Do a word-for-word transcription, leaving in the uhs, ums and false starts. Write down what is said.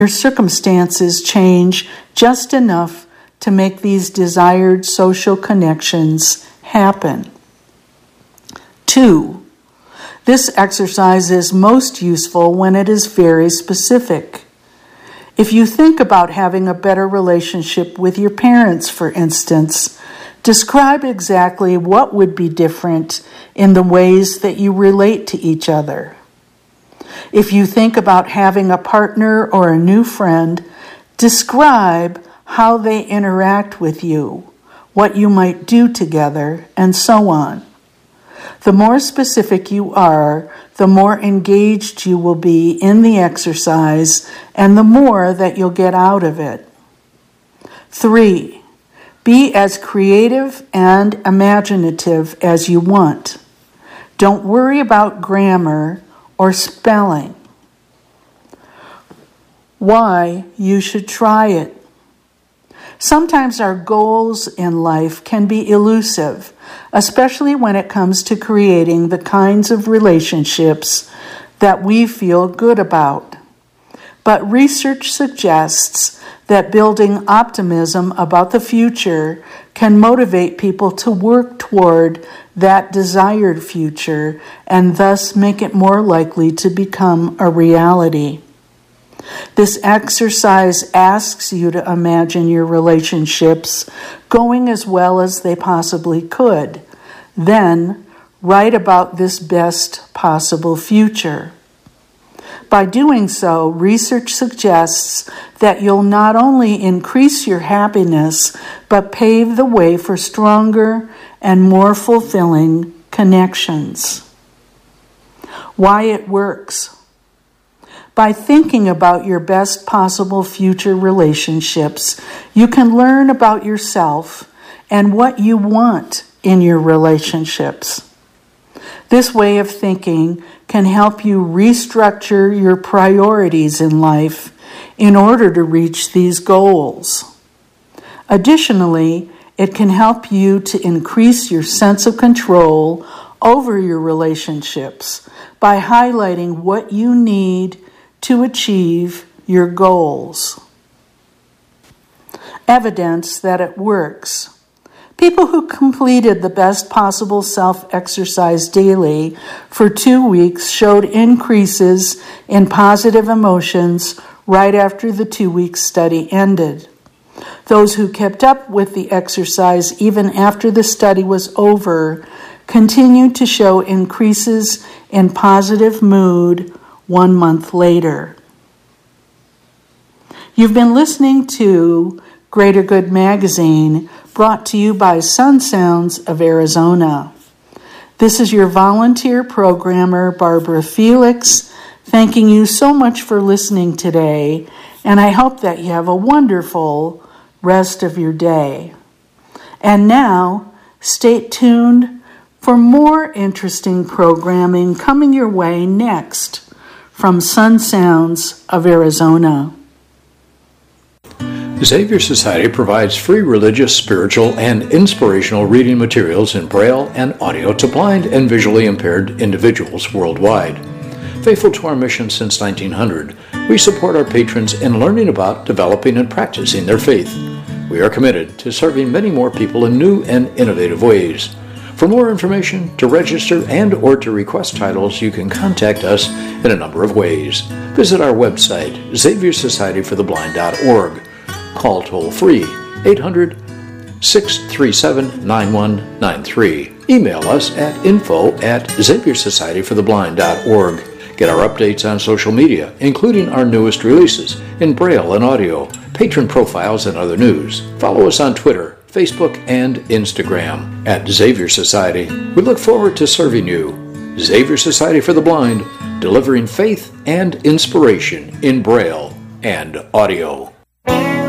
your circumstances change just enough to make these desired social connections happen. Two, this exercise is most useful when it is very specific. If you think about having a better relationship with your parents, for instance, describe exactly what would be different in the ways that you relate to each other. If you think about having a partner or a new friend, describe how they interact with you, what you might do together, and so on. The more specific you are, the more engaged you will be in the exercise and the more that you'll get out of it. Three, be as creative and imaginative as you want. Don't worry about grammar or spelling. Why you should try it. Sometimes our goals in life can be elusive, especially when it comes to creating the kinds of relationships that we feel good about. But research suggests that building optimism about the future can motivate people to work toward that desired future and thus make it more likely to become a reality. This exercise asks you to imagine your relationships going as well as they possibly could. Then, write about this best possible future. By doing so, research suggests that you'll not only increase your happiness, but pave the way for stronger and more fulfilling connections. Why it works. By thinking about your best possible future relationships, you can learn about yourself and what you want in your relationships. This way of thinking can help you restructure your priorities in life in order to reach these goals. Additionally, it can help you to increase your sense of control over your relationships by highlighting what you need to achieve your goals. Evidence that it works. People who completed the best possible self-exercise daily for two weeks showed increases in positive emotions right after the two-week study ended. Those who kept up with the exercise even after the study was over continued to show increases in positive mood one month later. You've been listening to Greater Good Magazine, brought to you by Sun Sounds of Arizona. This is your volunteer programmer, Barbara Felix, thanking you so much for listening today, and I hope that you have a wonderful rest of your day. And now, stay tuned for more interesting programming coming your way next from Sun Sounds of Arizona. The Xavier Society provides free religious, spiritual, and inspirational reading materials in Braille and audio to blind and visually impaired individuals worldwide. Faithful to our mission since nineteen hundred, we support our patrons in learning about, developing, and practicing their faith. We are committed to serving many more people in new and innovative ways. For more information, to register, and or to request titles, you can contact us in a number of ways. Visit our website, xavier society for the blind dot org. Call toll-free eight hundred, six three seven, nine one nine three. Email us at info at xavier society for the blind dot org. Get our updates on social media, including our newest releases in Braille and audio, patron profiles, and other news. Follow us on Twitter, Facebook, and Instagram at Xavier Society. We look forward to serving you. Xavier Society for the Blind, delivering faith and inspiration in Braille and audio.